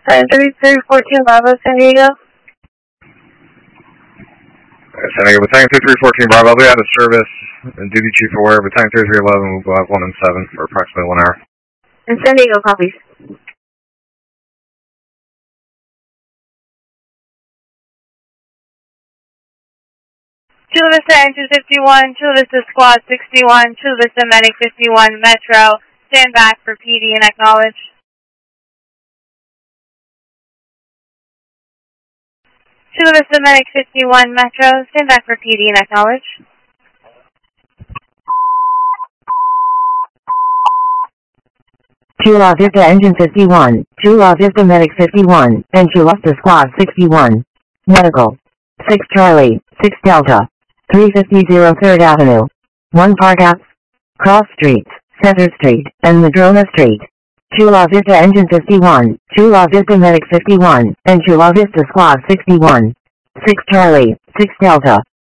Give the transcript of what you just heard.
3314 Bravo, San Diego. San Diego, Battalion 3314 Bravo, I'll be out of service. And duty chief aware, Battalion 3311 will go out 1 and 7 for approximately 1 hour. And San Diego, copies. Chula Vista Engine 51, Chula Vista Squad 61, Chula Vista Medic 51, Metro, stand back for PD and acknowledge. Chula Vista Medic 51, Metro, stand back for PD and acknowledge. Chula Vista Engine 51, Chula Vista Medic 51, and Chula Vista Squad 61. Medical. 6 Charlie, 6 Delta. 350 3rd Avenue. 1 Park Ave. Cross Streets, Center Street, and Madrona Street. Chula Vista Engine 51, Chula Vista Medic 51, and Chula Vista Squad 61. 6 Charlie, 6 Delta.